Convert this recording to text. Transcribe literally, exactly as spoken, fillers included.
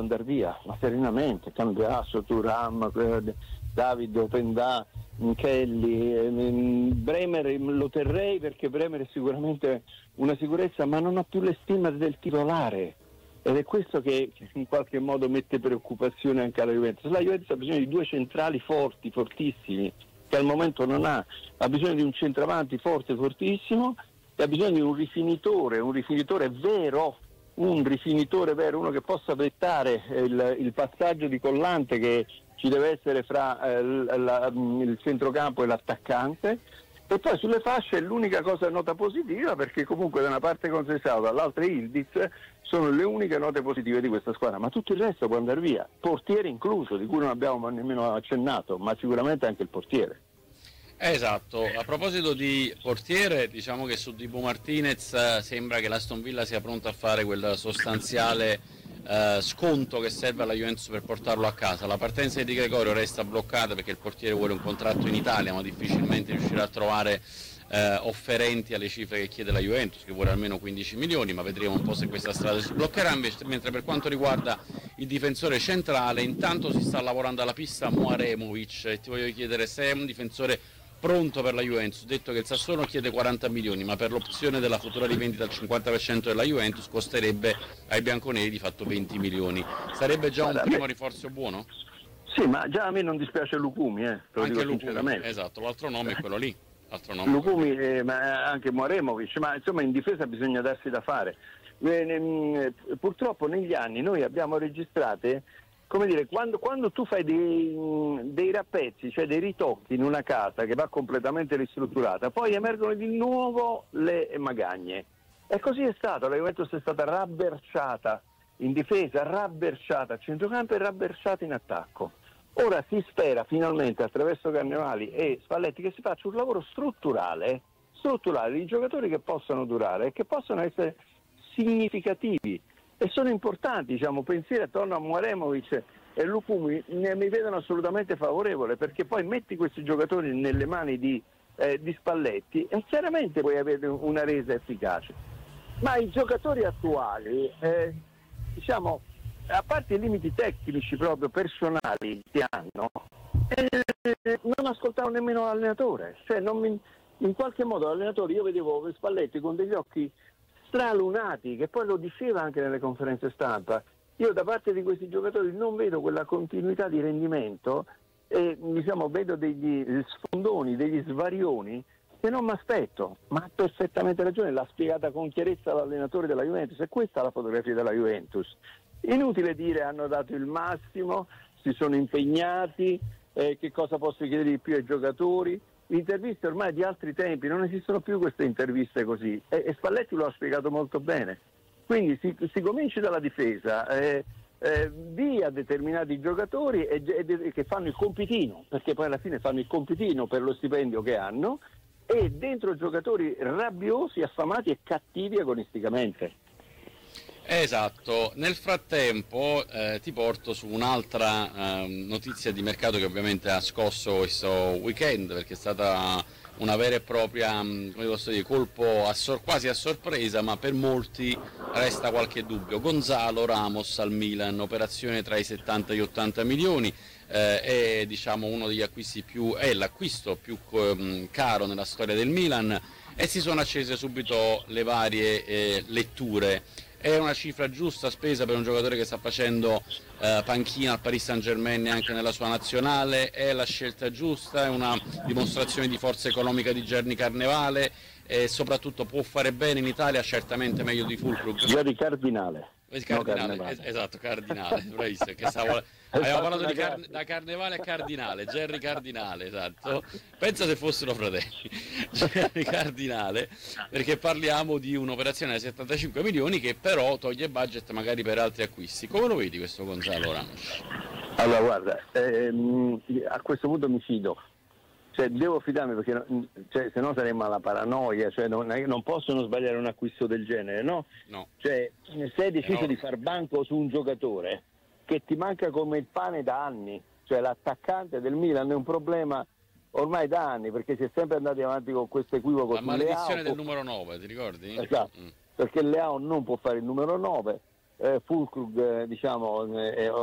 andare via, ma serenamente, Cambiasso, Thuram, David, Openda, Kelly, Bremer lo terrei perché Bremer è sicuramente una sicurezza, ma non ha più le stimme del titolare, ed è questo che in qualche modo mette preoccupazione anche alla Juventus. La Juventus ha bisogno di due centrali forti, fortissimi, che al momento non ha, ha bisogno di un centravanti forte, fortissimo, e ha bisogno di un rifinitore, un rifinitore vero, un rifinitore vero, uno che possa dettare il, il passaggio di collante che ci deve essere fra eh, la, il centrocampo e l'attaccante. E poi sulle fasce l'unica cosa nota positiva, perché comunque da una parte Conceição, dall'altra Ildiz, sono le uniche note positive di questa squadra, ma tutto il resto può andare via, portiere incluso, di cui non abbiamo nemmeno accennato, ma sicuramente anche il portiere. Esatto, a proposito di portiere, diciamo che su Dibu Martinez eh, sembra che l'Aston Villa sia pronta a fare quel sostanziale eh, sconto che serve alla Juventus per portarlo a casa. La partenza di Di Gregorio resta bloccata perché il portiere vuole un contratto in Italia, ma difficilmente riuscirà a trovare eh, offerenti alle cifre che chiede la Juventus, che vuole almeno quindici milioni, ma vedremo un po' se questa strada si bloccherà. Invece, mentre per quanto riguarda il difensore centrale, intanto si sta lavorando alla pista Muaremovic, e ti voglio chiedere se è un difensore pronto per la Juventus. Detto che il Sassuolo chiede quaranta milioni, ma per l'opzione della futura rivendita al cinquanta per cento della Juventus costerebbe ai bianconeri di fatto venti milioni. Sarebbe già un primo rinforzo buono? Sì, ma già a me non dispiace Lucumi, eh, te lo anche dico Lucumi, sinceramente. esatto, l'altro nome è quello lì. L'altro nome Lucumi, eh, ma anche Muaremovic, ma insomma in difesa bisogna darsi da fare. Eh, purtroppo negli anni noi abbiamo registrate, come dire, quando, quando tu fai dei, dei rappezzi, cioè dei ritocchi in una casa che va completamente ristrutturata, poi emergono di nuovo le magagne. E così è stato, la Juventus è stata rabberciata in difesa, rabberciata a centrocampo e rabberciata in attacco. Ora si spera finalmente attraverso Carnevali e Spalletti che si faccia un lavoro strutturale, strutturale di giocatori che possano durare e che possano essere significativi. E sono importanti, diciamo, pensieri attorno a Muaremovic e Lucumi mi, mi vedono assolutamente favorevole, perché poi metti questi giocatori nelle mani di, eh, di Spalletti e chiaramente puoi avere una resa efficace. Ma i giocatori attuali, eh, diciamo, a parte i limiti tecnici proprio personali che hanno, eh, non ascoltavo nemmeno l'allenatore, cioè non mi, in qualche modo l'allenatore, io vedevo Spalletti con degli occhi stralunati, che poi lo diceva anche nelle conferenze stampa. Io da parte di questi giocatori non vedo quella continuità di rendimento e diciamo vedo degli sfondoni, degli svarioni che non mi aspetto, ma ha perfettamente ragione, l'ha spiegata con chiarezza l'allenatore della Juventus, e questa è la fotografia della Juventus. Inutile dire hanno dato il massimo, si sono impegnati, eh, che cosa posso chiedere di più ai giocatori. Interviste ormai di altri tempi, non esistono più queste interviste così, e, e Spalletti lo ha spiegato molto bene. Quindi si, si cominci dalla difesa, eh, eh, via determinati giocatori e, e, che fanno il compitino, perché poi alla fine fanno il compitino per lo stipendio che hanno, e dentro giocatori rabbiosi, affamati e cattivi agonisticamente. Esatto, nel frattempo eh, ti porto su un'altra eh, notizia di mercato che ovviamente ha scosso questo weekend, perché è stata una vera e propria, come posso dire, colpo a sor- quasi a sorpresa, ma per molti resta qualche dubbio. Gonzalo Ramos al Milan, operazione tra i settanta e gli ottanta milioni, eh, è diciamo uno degli acquisti più, è l'acquisto più um, caro nella storia del Milan, e si sono accese subito le varie eh, letture. È una cifra giusta spesa per un giocatore che sta facendo eh, panchina al Paris Saint-Germain e anche nella sua nazionale? È la scelta giusta? È una dimostrazione di forza economica di Gianni Carnevale? E soprattutto può fare bene in Italia? Certamente meglio di Fulkrug. Io di Cardinale. Il Cardinale, no, es- esatto, Cardinale, bravissimo, che stavo... abbiamo parlato di car- da Carnevale a Cardinale, Gerry Cardinale, esatto, pensa se fossero fratelli, Gerry Cardinale, perché parliamo di un'operazione da settantacinque milioni che però toglie budget magari per altri acquisti. Come lo vedi questo Gonzalo Ramos? Allora guarda, ehm, a questo punto mi fido. Cioè, devo fidarmi, perché cioè, se no saremmo alla paranoia, cioè non, non possono sbagliare un acquisto del genere, no? No. Cioè, se hai deciso Però... di far banco su un giocatore che ti manca come il pane da anni, cioè l'attaccante del Milan è un problema ormai da anni, perché si è sempre andati avanti con questo equivoco. La maledizione Leao, del numero nove, ti ricordi? Esatto, mm. perché Leao non può fare il numero nove, eh, Fulkrug, eh, diciamo, eh,